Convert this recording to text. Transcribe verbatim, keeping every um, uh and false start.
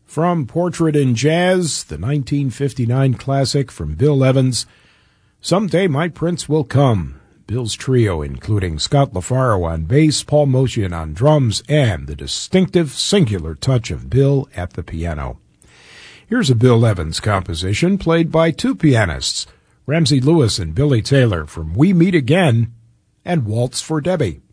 From Portrait in Jazz, the nineteen fifty-nine classic from Bill Evans, Someday My Prince Will Come. Bill's trio, including Scott LaFaro on bass, Paul Motian on drums, and the distinctive singular touch of Bill at the piano. Here's a Bill Evans composition played by two pianists, Ramsey Lewis and Billy Taylor, from We Meet Again and Waltz for Debbie.